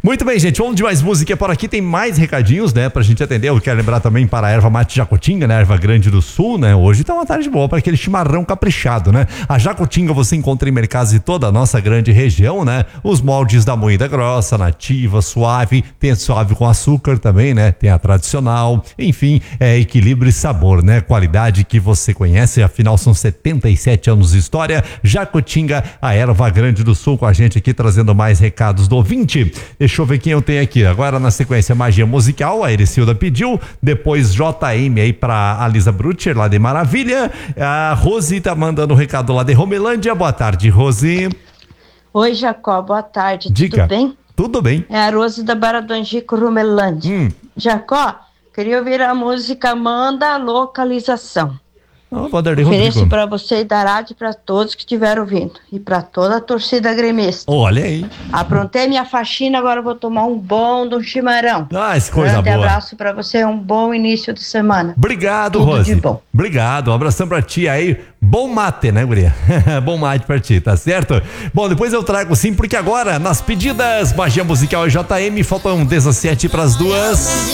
Muito bem, gente, vamos de mais música por aqui, tem mais recadinhos, né, pra gente atender. Eu quero lembrar também para a erva mate Jacutinga, né, erva grande do sul, né, hoje tá uma tarde boa para aquele chimarrão caprichado, né. A Jacutinga você encontra em mercados de toda a nossa grande região, né, os moldes da moída grossa, nativa, suave, tem a suave com açúcar também, né, tem a tradicional, enfim, equilíbrio e sabor, né, qualidade que você conhece, afinal são 77 anos de história. Jacutinga, a erva grande do sul, com a gente aqui trazendo mais recados do ouvinte. Deixa eu ver quem eu tenho aqui. Agora na sequência Magia Musical, a Ericilda pediu, depois JM aí pra Alisa Brutcher, lá de Maravilha. A Rose tá mandando um recado lá de Romelândia. Boa tarde, Rose. Oi, Jacó, boa tarde. Diga. Tudo bem? Tudo bem. É a Rose da Barra do Angico, Romelândia. Jacó, queria ouvir a música Manda a Localização. Ofereço para você e da rádio para todos que estiveram ouvindo e para toda a torcida gremista. Olha aí. Aprontei minha faxina, agora vou tomar um bom do chimarrão. Ah, que coisa boa. Abraço para você, um bom início de semana. Obrigado, Tudo Rose. de bom. Obrigado, um abração pra ti aí. Bom mate, né, guria? Bom mate pra ti, tá certo? Bom, depois eu trago sim, porque agora nas pedidas Magia Musical e JM faltam 17 pras 2.